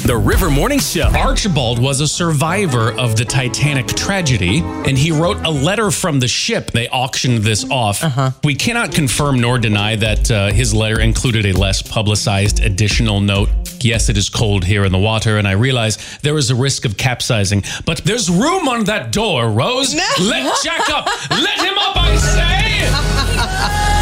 The River Morning Show. Archibald was a survivor of the Titanic tragedy, and he wrote a letter from the ship. They auctioned this off. We cannot confirm nor deny that his letter included a less publicized additional note. Yes, it is cold here in the water, and I realize there is a risk of capsizing, but there's room on that door, Rose. Let Jack up. Let him up, I say.